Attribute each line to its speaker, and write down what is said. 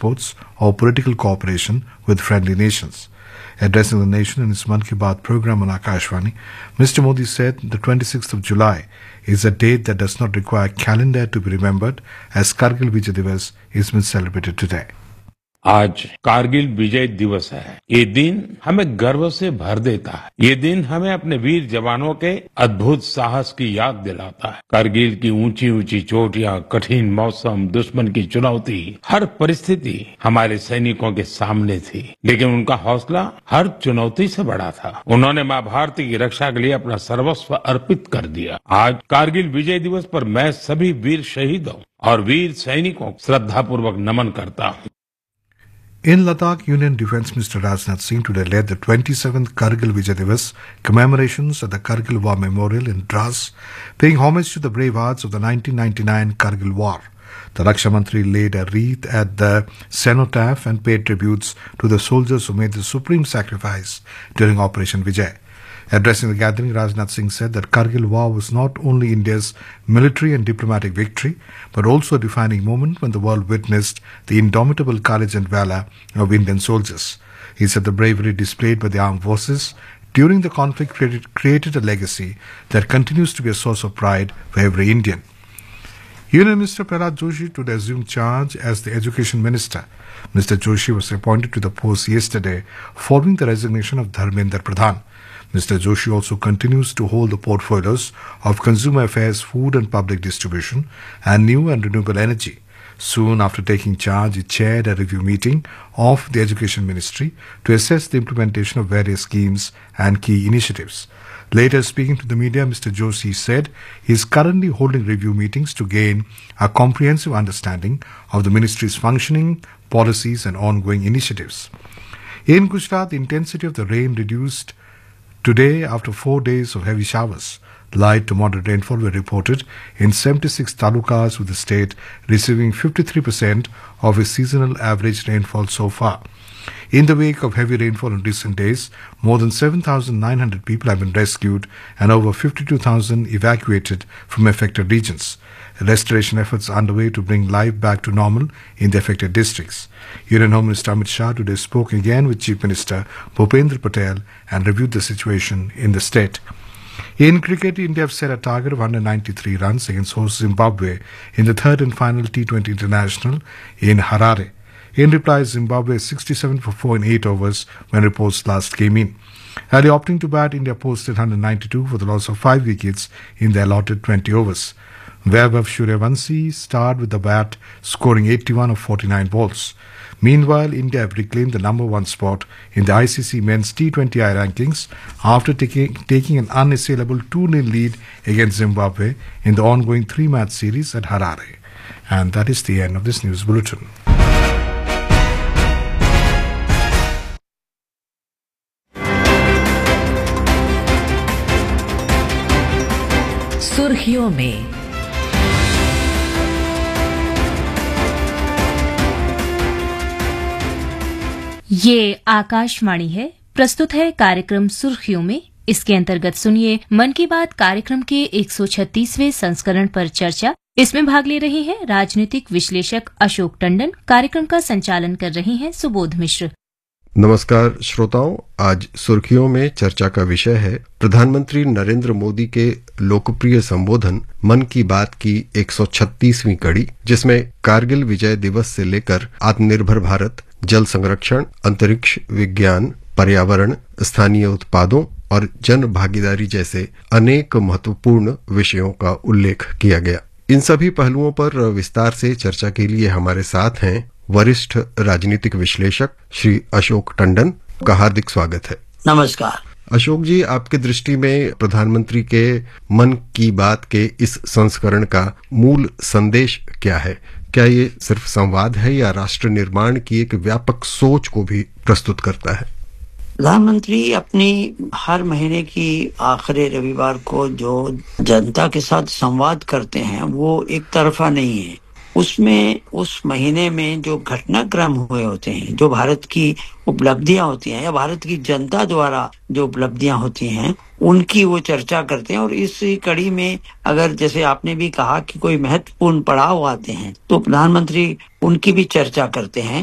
Speaker 1: exports or political cooperation with friendly nations. Addressing the nation in his Mann Ki Baat program on Akashvani, Mr. Modi said the 26th of July is a date that does not require a calendar to be remembered, as Kargil Vijay Divas is being celebrated today.
Speaker 2: आज कारगिल विजय दिवस है। ये दिन हमें गर्व से भर देता है। ये दिन हमें अपने वीर जवानों के अद्भुत साहस की याद दिलाता है। कारगिल की ऊंची ऊंची चोटियां, कठिन मौसम, दुश्मन की चुनौती, हर परिस्थिति हमारे सैनिकों के सामने थी, लेकिन उनका हौसला हर चुनौती से बड़ा था। उन्होंने माँ भारती की रक्षा के लिए अपना सर्वस्व अर्पित कर दिया। आज कारगिल विजय दिवस पर मैं सभी वीर शहीदों और वीर सैनिकों को श्रद्धापूर्वक नमन करता हूँ।
Speaker 1: In Ladakh, Union Defence Minister Rajnath Singh today led the 27th Kargil Vijay Divas commemorations at the Kargil War Memorial in Dras, paying homage to the brave hearts of the 1999 Kargil War. The Raksha Mantri laid a wreath at the cenotaph and paid tributes to the soldiers who made the supreme sacrifice during Operation Vijay. Addressing the gathering, Rajnath Singh said that Kargil War was not only India's military and diplomatic victory, but also a defining moment when the world witnessed the indomitable courage and valor of Indian soldiers. He said the bravery displayed by the armed forces during the conflict created a legacy that continues to be a source of pride for every Indian. Union Minister Prahlad Joshi today assumed charge as the Education Minister. Mr. Joshi was appointed to the post yesterday following the resignation of Dharmendra Pradhan. Mr. Joshi also continues to hold the portfolios of Consumer Affairs, Food and Public Distribution, and New and Renewable Energy. Soon after taking charge, he chaired a review meeting of the Education Ministry to assess the implementation of various schemes and key initiatives. Later, speaking to the media, Mr. Joshi said he is currently holding review meetings to gain a comprehensive understanding of the ministry's functioning, policies and ongoing initiatives. In Gujarat, the intensity of the rain reduced today after 4 days of heavy showers. Light to moderate rainfall were reported in 76 talukas, with the state receiving 53% of its seasonal average rainfall so far. In the wake of heavy rainfall in recent days, more than 7,900 people have been rescued and over 52,000 evacuated from affected regions. Restoration efforts are underway to bring life back to normal in the affected districts. Union Home Minister Amit Shah today spoke again with Chief Minister Bhupendra Patel and reviewed the situation in the state. In cricket, India have set a target of 193 runs against host Zimbabwe in the third and final T20 International in Harare. In reply, Zimbabwe is 67 for 4 in 8 overs when reports last came in. Early opting to bat, India posted 192 for the loss of 5 wickets in the allotted 20 overs. Vaibhav Suryavanshi starred with the bat, scoring 81 of 49 balls. Meanwhile, India have reclaimed the number 1 spot in the ICC Men's T20I rankings after taking an unassailable 2-0 lead against Zimbabwe in the ongoing 3-match series at Harare. And that is the end of this news bulletin.
Speaker 3: सुर्खियों में ये आकाशवाणी है। प्रस्तुत है कार्यक्रम सुर्खियों में। इसके अंतर्गत सुनिए मन की बात कार्यक्रम के 136वें संस्करण पर चर्चा। इसमें भाग ले रहे हैं राजनीतिक विश्लेषक अशोक टंडन। कार्यक्रम का संचालन कर रहे हैं सुबोध मिश्र।
Speaker 4: नमस्कार श्रोताओं, आज सुर्खियों में चर्चा का विषय है प्रधानमंत्री नरेंद्र मोदी के लोकप्रिय संबोधन मन की बात की 136वीं कड़ी, जिसमें कारगिल विजय दिवस से लेकर आत्मनिर्भर भारत, जल संरक्षण, अंतरिक्ष विज्ञान, पर्यावरण, स्थानीय उत्पादों और जन भागीदारी जैसे अनेक महत्वपूर्ण विषयों का उल्लेख किया गया। इन सभी पहलुओं पर विस्तार से चर्चा के लिए हमारे साथ हैं वरिष्ठ राजनीतिक विश्लेषक श्री अशोक टंडन का हार्दिक स्वागत है।
Speaker 5: नमस्कार
Speaker 4: अशोक जी, आपकी दृष्टि में प्रधानमंत्री के मन की बात के इस संस्करण का मूल संदेश क्या है? क्या ये सिर्फ संवाद है या राष्ट्र निर्माण की एक व्यापक सोच को भी प्रस्तुत करता है?
Speaker 5: प्रधानमंत्री अपनी हर महीने की आखिरी रविवार को जो जनता के साथ संवाद करते हैं वो एक तरफा नहीं है। उसमें उस महीने में जो घटनाक्रम हुए होते हैं, जो भारत की उपलब्धियां होती हैं या भारत की जनता द्वारा जो उपलब्धियां होती हैं, उनकी वो चर्चा करते हैं। और इस कड़ी में अगर जैसे आपने भी कहा कि कोई महत्वपूर्ण पड़ाव आते हैं तो प्रधानमंत्री उनकी भी चर्चा करते हैं।